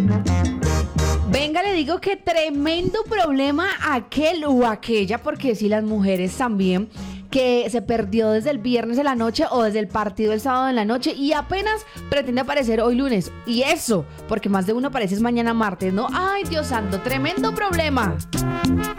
Venga, le digo que tremendo problema aquel o aquella, porque si las mujeres también, que se perdió desde el viernes de la noche o desde el partido del sábado de la noche y apenas pretende aparecer hoy lunes. Y eso, porque más de uno aparece es mañana martes, ¿no? Ay, Dios santo, tremendo problema.